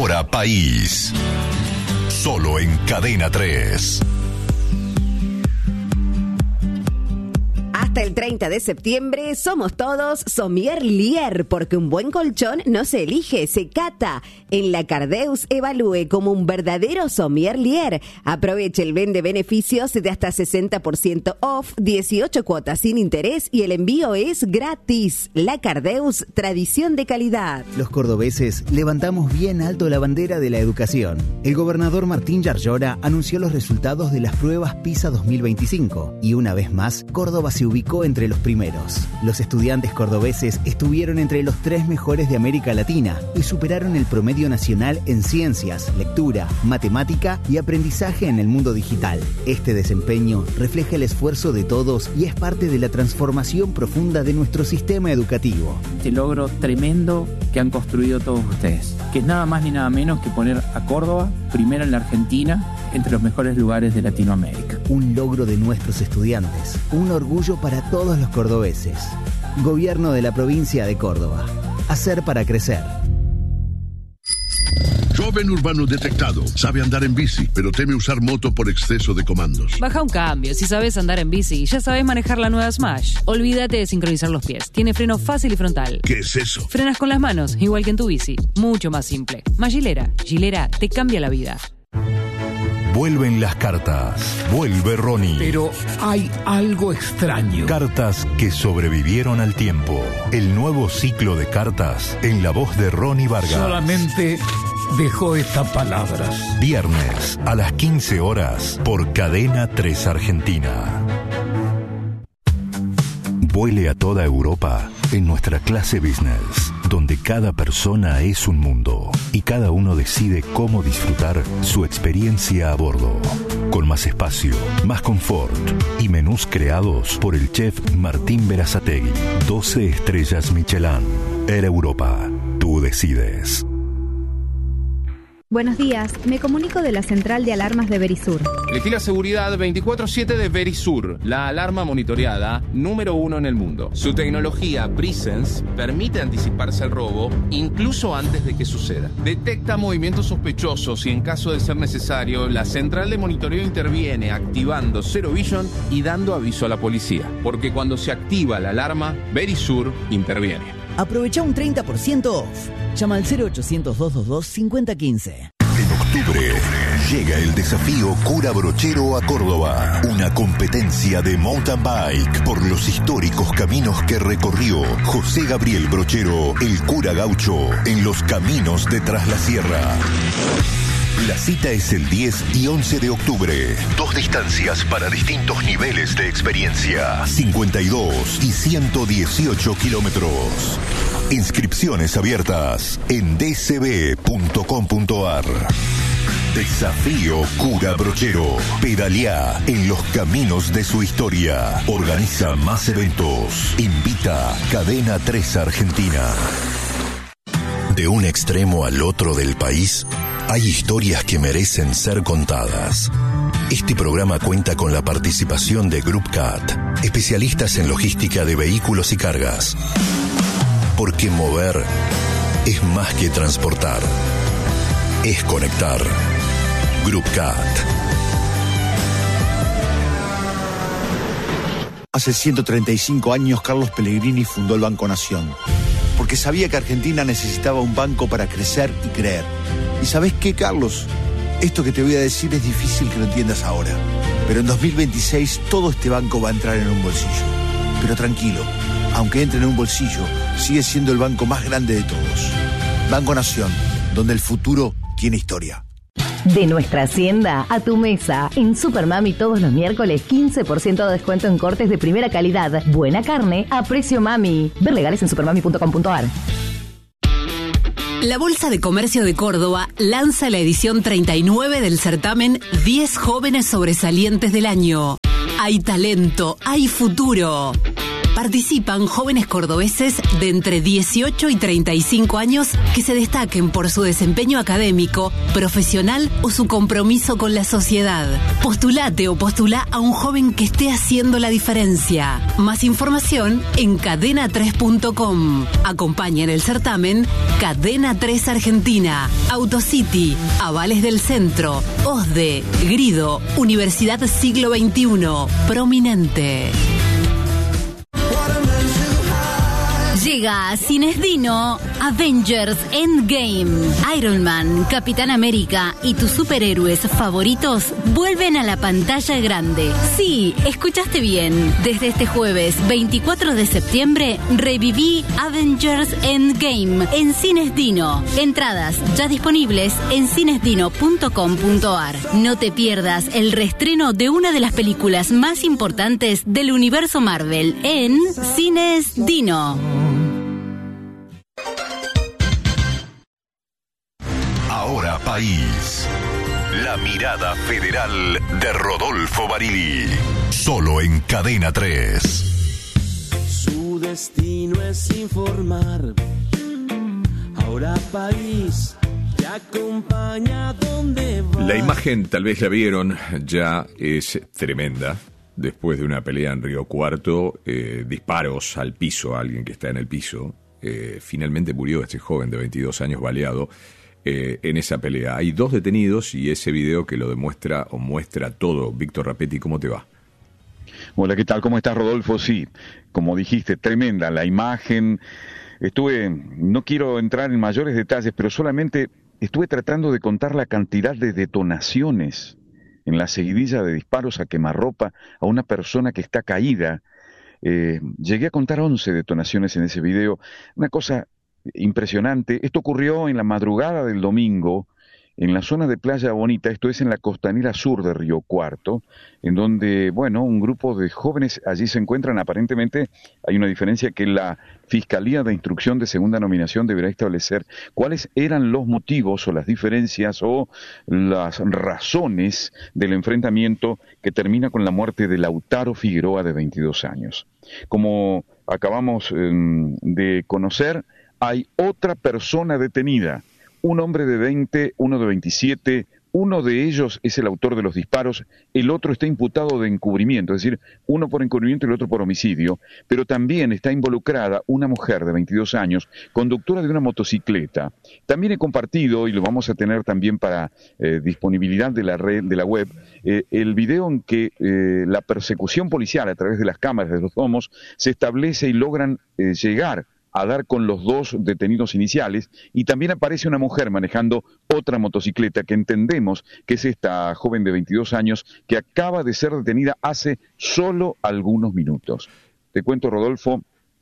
Ahora País. Solo en Cadena 3. Hasta el 30 de septiembre somos todos sommelier, porque un buen colchón no se elige, se cata. En la Cardeus evalúe como un verdadero sommelier. Aproveche el vende beneficios de hasta 60% off, 18 cuotas sin interés y el envío es gratis. La Cardeus, tradición de calidad. Los cordobeses levantamos bien alto la bandera de la educación. El gobernador Martín Yarlora anunció los resultados de las pruebas PISA 2025 y una vez más, Córdoba se ubicó entre los primeros. Los estudiantes cordobeses estuvieron entre los 3 mejores de América Latina y superaron el promedio nacional en ciencias, lectura, matemática y aprendizaje en el mundo digital. Este desempeño refleja el esfuerzo de todos y es parte de la transformación profunda de nuestro sistema educativo. Este logro tremendo que han construido todos ustedes, que es nada más ni nada menos que poner a Córdoba primero en la Argentina, entre los mejores lugares de Latinoamérica. Un logro de nuestros estudiantes, un orgullo para todos los cordobeses. Gobierno de la provincia de Córdoba. Hacer para crecer. Joven urbano detectado. Sabe andar en bici, pero teme usar moto por exceso de comandos. Baja un cambio. Si sabes andar en bici, ya sabes manejar la nueva Smash. Olvídate de sincronizar los pies. Tiene freno fácil y frontal. ¿Qué es eso? Frenas con las manos, igual que en tu bici. Mucho más simple. Más Gilera. Gilera te cambia la vida. Vuelven las cartas. Vuelve Ronnie. Pero hay algo extraño. Cartas que sobrevivieron al tiempo. El nuevo ciclo de cartas en la voz de Ronnie Vargas. Solamente dejó estas palabras. Viernes a las 15 horas por Cadena 3 Argentina. Vuele a toda Europa en nuestra clase business, donde cada persona es un mundo y cada uno decide cómo disfrutar su experiencia a bordo. Con más espacio, más confort y menús creados por el chef Martín Berazategui. 12 estrellas Michelin. Air Europa. Tú decides. Buenos días, me comunico de la central de alarmas de Verisur. Elegí la seguridad 24/7 de Verisur, la alarma monitoreada número 1 en el mundo. Su tecnología Presence permite anticiparse al robo incluso antes de que suceda. Detecta movimientos sospechosos y en caso de ser necesario, la central de monitoreo interviene activando Zero Vision y dando aviso a la policía. Porque cuando se activa la alarma, Verisur interviene. Aprovecha un 30% off. Llama al 0800-222-5015. En octubre llega el desafío Cura Brochero a Córdoba. Una competencia de mountain bike por los históricos caminos que recorrió José Gabriel Brochero, el cura gaucho, en los caminos de Tras la Sierra. La cita es el 10 y 11 de octubre. 2 distancias para distintos niveles de experiencia. 52 y 118 kilómetros. Inscripciones abiertas en dcb.com.ar. Desafío Cura Brochero. Pedaleá en los caminos de su historia. Organiza más eventos. Invita Cadena 3 Argentina. De un extremo al otro del país, hay historias que merecen ser contadas. Este programa cuenta con la participación de Group CAT, especialistas en logística de vehículos y cargas. Porque mover es más que transportar, es conectar. Group CAT. Hace 135 años Carlos Pellegrini fundó el Banco Nación, porque sabía que Argentina necesitaba un banco para crecer y creer. ¿Y sabés qué, Carlos? Esto que te voy a decir es difícil que lo entiendas ahora, pero en 2026 todo este banco va a entrar en un bolsillo. Pero tranquilo, aunque entre en un bolsillo, sigue siendo el banco más grande de todos. Banco Nación, donde el futuro tiene historia. De nuestra hacienda a tu mesa. En Supermami todos los miércoles 15% de descuento en cortes de primera calidad. Buena carne a precio mami. Ver legales en supermami.com.ar. La Bolsa de Comercio de Córdoba lanza la edición 39 del certamen 10 jóvenes sobresalientes del año. Hay talento, hay futuro. Participan jóvenes cordobeses de entre 18 y 35 años que se destaquen por su desempeño académico, profesional o su compromiso con la sociedad. Postulate o postulá a un joven que esté haciendo la diferencia. Más información en cadena3.com. Acompaña en el certamen Cadena 3 Argentina, Autocity, Avales del Centro, OSDE, Grido, Universidad Siglo XXI, Prominente. Llega a Cines Dino Avengers Endgame. Iron Man, Capitán América y tus superhéroes favoritos vuelven a la pantalla grande. Sí, escuchaste bien. Desde este jueves 24 de septiembre reviví Avengers Endgame en Cines Dino. Entradas ya disponibles en cinesdino.com.ar. No te pierdas el reestreno de una de las películas más importantes del universo Marvel en Cines Dino. Ahora País. La mirada federal de Rodolfo Barili. Solo en Cadena 3. Su destino es informar. Ahora País te acompaña donde va. La imagen, tal vez la vieron, ya es tremenda. Después de una pelea en Río Cuarto, disparos al piso, a alguien que está en el piso. Finalmente murió este joven de 22 años baleado en esa pelea. Hay 2 detenidos y ese video que lo demuestra o muestra todo. Víctor Rapetti, ¿cómo te va? Hola, ¿qué tal? ¿Cómo estás, Rodolfo? Sí, como dijiste, tremenda la imagen. No quiero entrar en mayores detalles, pero solamente estuve tratando de contar la cantidad de detonaciones en la seguidilla de disparos a quemarropa a una persona que está caída. Llegué a contar 11 detonaciones en ese video, una cosa impresionante. Esto ocurrió en la madrugada del domingo, en la zona de Playa Bonita, esto es en la costanera sur de Río Cuarto, en donde, un grupo de jóvenes allí se encuentran. Aparentemente hay una diferencia que la Fiscalía de Instrucción de Segunda Nominación deberá establecer cuáles eran los motivos o las diferencias o las razones del enfrentamiento que termina con la muerte de Lautaro Figueroa, de 22 años. Como acabamos de conocer, hay otra persona detenida, un hombre de 20, uno de 27, uno de ellos es el autor de los disparos, el otro está imputado de encubrimiento, es decir, uno por encubrimiento y el otro por homicidio, pero también está involucrada una mujer de 22 años, conductora de una motocicleta. También he compartido, y lo vamos a tener también para disponibilidad de la red, de la web, el video en que la persecución policial a través de las cámaras de los domos se establece y logran llegar a dar con los 2 detenidos iniciales, y también aparece una mujer manejando otra motocicleta que entendemos que es esta joven de 22 años que acaba de ser detenida hace solo algunos minutos. Te cuento, Rodolfo,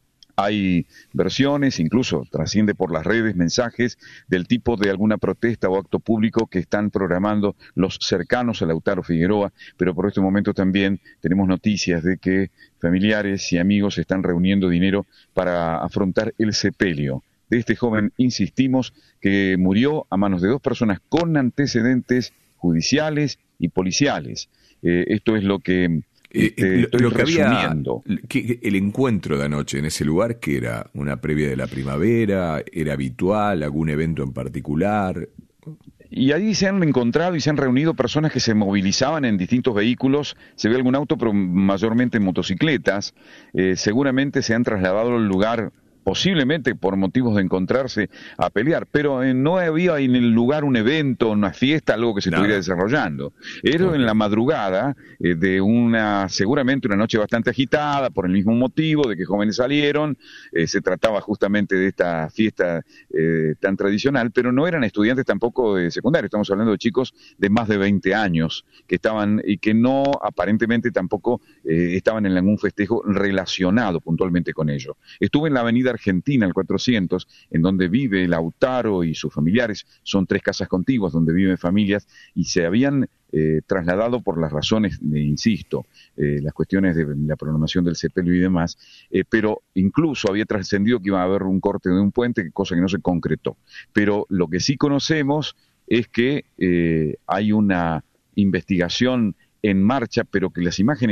hay versiones, incluso trasciende por las redes, mensajes del tipo de alguna protesta o acto público que están programando los cercanos a Lautaro Figueroa, pero por este momento también tenemos noticias de que familiares y amigos están reuniendo dinero para afrontar el sepelio de este joven, insistimos, que murió a manos de 2 personas con antecedentes judiciales y policiales. Esto es lo que lo que había, el encuentro de anoche en ese lugar, que era una previa de la primavera, era habitual, algún evento en particular. Y ahí se han encontrado y se han reunido personas que se movilizaban en distintos vehículos, se ve algún auto, pero mayormente en motocicletas. Seguramente se han trasladado al lugar, posiblemente por motivos de encontrarse a pelear, pero no había en el lugar un evento, una fiesta, algo que se estuviera desarrollando. Era en la madrugada de seguramente una noche bastante agitada, por el mismo motivo de que jóvenes salieron. Se trataba justamente de esta fiesta tan tradicional, pero no eran estudiantes tampoco de secundaria, estamos hablando de chicos de más de 20 años que estaban y que no aparentemente tampoco estaban en algún festejo relacionado puntualmente con ello. Estuve en la avenida Argentina, el 400, en donde vive Lautaro y sus familiares. Son 3 casas contiguas donde viven familias y se habían trasladado por las razones, insisto, las cuestiones de la programación del sepelio y demás, pero incluso había trascendido que iba a haber un corte de un puente, cosa que no se concretó. Pero lo que sí conocemos es que hay una investigación en marcha, pero que las imágenes